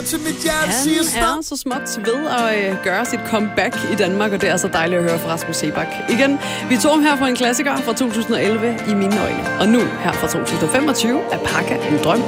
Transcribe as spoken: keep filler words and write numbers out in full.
til mit hjerte Han siger stop. er så småt ved at øh, gøre sit comeback i Danmark, og det er så dejligt at høre fra Rasmus Seebach. Igen, vi tog ham her fra en klassiker fra to tusind og elleve, I mine øjne. Og nu, her fra to tusind og femogtyve, er Pakka en drøm